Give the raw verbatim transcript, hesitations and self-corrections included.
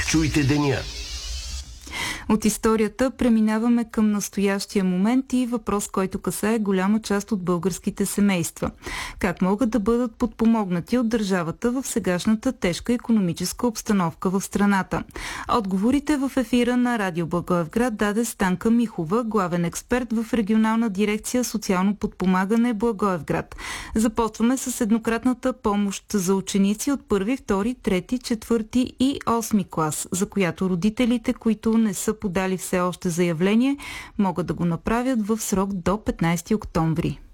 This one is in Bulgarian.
Чуйте деня. От историята преминаваме към настоящия момент и въпрос, който касае голяма част от българските семейства. Как могат да бъдат подпомогнати от държавата в сегашната тежка икономическа обстановка в страната? Отговорите в ефира на Радио Благоевград даде Станка Михова, главен експерт в регионална дирекция социално подпомагане Благоевград. Започваме с еднократната помощ за ученици от първи, втори, трети, четвърти и осми клас, за която родителите, които не са подали все още заявление, могат да го направят в срок до петнайсети октомври.